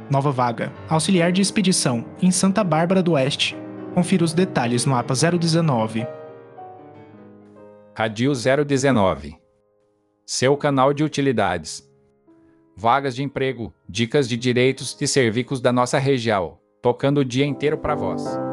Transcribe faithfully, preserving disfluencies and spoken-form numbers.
Nova vaga. Auxiliar de expedição, em Santa Bárbara do Oeste. Confira os detalhes no mapa zero dezenove. Radio zero dezenove. Seu canal de utilidades. Vagas de emprego, dicas de direitos e serviços da nossa região, tocando o dia inteiro para vós.